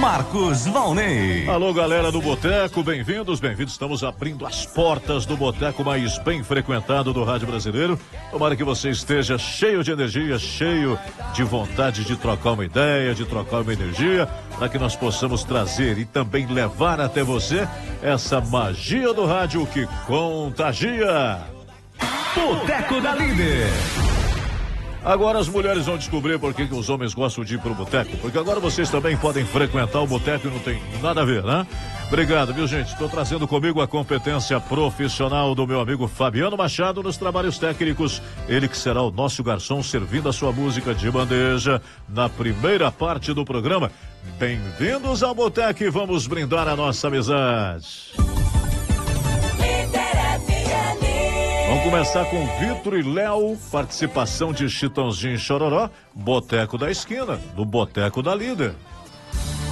Marcos Valnei. Alô, galera do Boteco, bem-vindos. Estamos abrindo as portas do boteco mais bem frequentado do rádio brasileiro. Tomara que você esteja cheio de energia, cheio de vontade de trocar uma ideia, de trocar uma energia, para que nós possamos trazer e também levar até você essa magia do rádio que contagia. Boteco da Líder. Agora as mulheres vão descobrir por que os homens gostam de ir pro boteco, porque agora vocês também podem frequentar o boteco e não tem nada a ver, né? Obrigado, viu, gente? Estou trazendo comigo a competência profissional do meu amigo Fabiano Machado nos trabalhos técnicos. Ele que será o nosso garçom servindo a sua música de bandeja na primeira parte do programa. Bem-vindos ao boteco e vamos brindar a nossa amizade. Vamos começar com Vitor e Léo, participação de Chitãozinho e Chororó, Boteco da Esquina, do Boteco da Líder.